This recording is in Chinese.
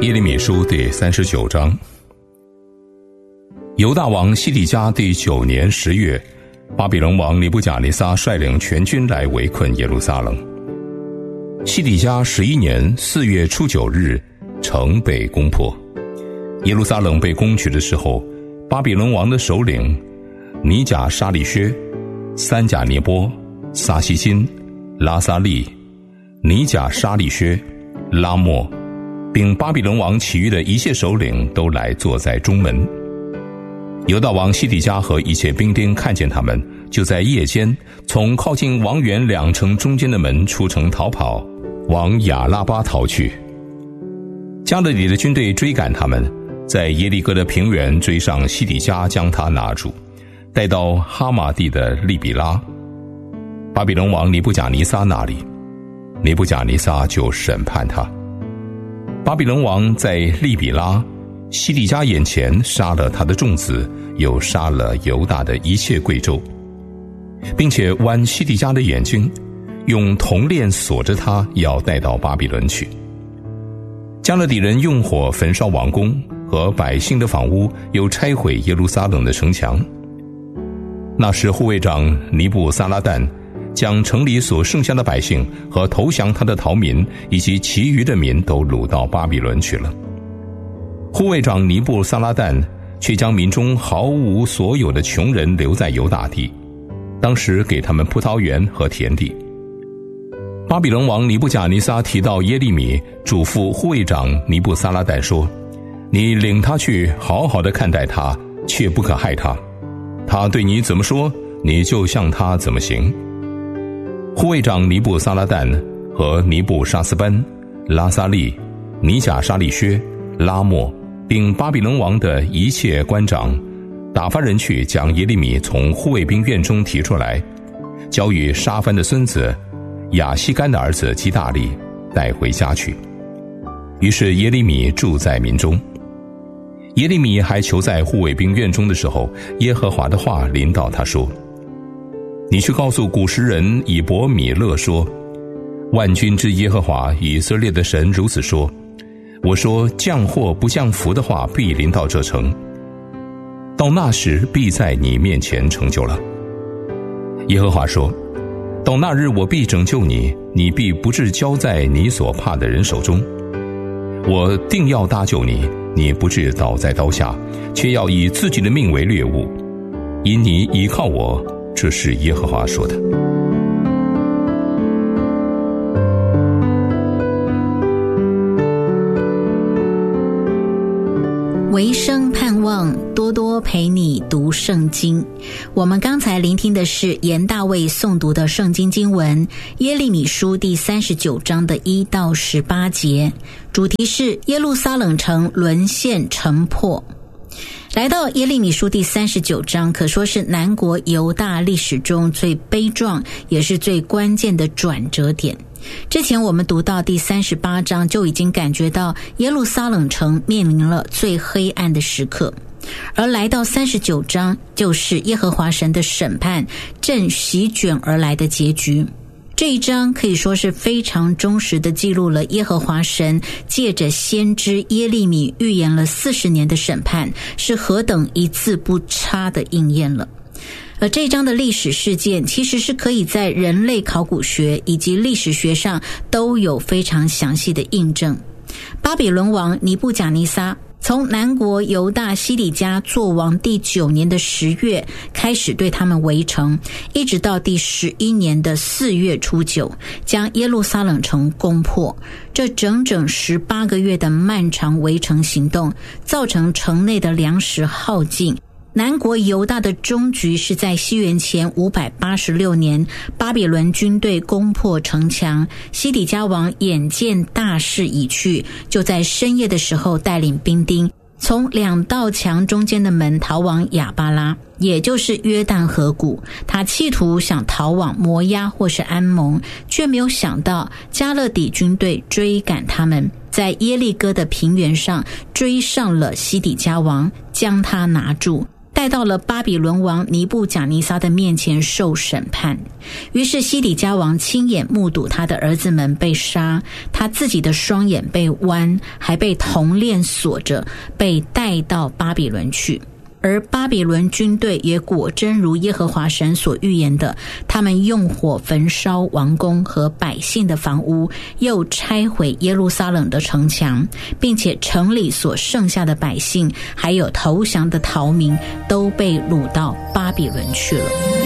耶利米书第39章。犹大王西底家第9年10月，巴比伦王尼布甲尼撒率领全军来围困耶路撒冷。西底家11年4月初9日，城被攻破。耶路撒冷被攻取的时候，巴比伦王的首领尼甲沙利薛、三甲尼波、撒西金、拉撒利、尼甲沙利薛、拉莫，并巴比伦王其余的一切首领都来坐在中门。犹大王西底家和一切兵丁看见他们，就在夜间从靠近王园2城中间的门出城逃跑，往亚拉巴逃去。加勒底的军队追赶他们，在耶利哥的平原追上西底家，将他拿住，带到哈马地的利比拉，巴比伦王尼布甲尼撒那里。尼布甲尼撒就审判他。巴比伦王在利比拉西底家眼前杀了他的众子，又杀了犹大的一切贵胄，并且剜西底家的眼睛，用铜链锁着他，要带到巴比伦去。加勒底人用火焚烧王宫和百姓的房屋，又拆毁耶路撒冷的城墙。那时护卫长尼布撒拉旦将城里所剩下的百姓和投降他的逃民以及其余的民都掳到巴比伦去了。护卫长尼布撒拉旦却将民中毫无所有的穷人留在犹大地，当时给他们葡萄园和田地。巴比伦王尼布甲尼撒提到耶利米，嘱咐护卫长尼布撒拉旦说：你领他去好好的看待他，却不可害他，他对你怎么说，你就向他怎么行。护卫长尼布撒拉旦和尼布沙斯班、拉撒利、尼甲沙利薛、拉莫，并巴比伦王的一切官长，打发人去将耶利米从护卫兵院中提出来，交与沙番的孙子亚西干的儿子基大利带回家去。于是耶利米住在民中。耶利米还囚在护卫兵院中的时候，耶和华的话临到他说：你去告诉古时人以伯米勒说，万军之耶和华以色列的神如此说，我说降祸不降福的话必临到这城，到那时必在你面前成就了。耶和华说，到那日我必拯救你，你必不致交在你所怕的人手中，我定要搭救你，你不致倒在刀下，却要以自己的命为掠物，因你倚靠我，这是耶和华说的。 维生盼望多多陪你读圣经。我们刚才聆听的是严大卫诵读的圣经经文耶利米书第39章的1到18节，主题是耶路撒冷城沦陷城破。来到耶利米书第39章，可说是南国犹大历史中最悲壮也是最关键的转折点。之前我们读到第38章，就已经感觉到耶路撒冷城面临了最黑暗的时刻，而来到39章，就是耶和华神的审判正席卷而来的结局。这一章可以说是非常忠实地记录了耶和华神借着先知耶利米预言了40年的审判是何等一字不差的应验了。而这一章的历史事件其实是可以在人类考古学以及历史学上都有非常详细的印证。巴比伦王尼布甲尼撒从南国犹大西底家作王第9年的10月开始对他们围城，一直到第11年的4月初9，将耶路撒冷城攻破。这整整18个月的漫长围城行动，造成城内的粮食耗尽。南国犹大的终局是在西元前586年，巴比伦军队攻破城墙，西底家王眼见大势已去，就在深夜的时候带领兵丁从2道墙中间的门逃往亚巴拉，也就是约旦河谷。他企图想逃往摩押或是安蒙，却没有想到加勒底军队追赶他们，在耶利哥的平原上追上了西底家王，将他拿住，带带到了巴比伦王尼布甲尼撒的面前受审判。于是西底家王亲眼目睹他的儿子们被杀，他自己的双眼被剜，还被铜链锁着，被带到巴比伦去。而巴比伦军队也果真如耶和华神所预言的，他们用火焚烧王宫和百姓的房屋，又拆毁耶路撒冷的城墙，并且城里所剩下的百姓还有投降的逃民都被掳到巴比伦去了。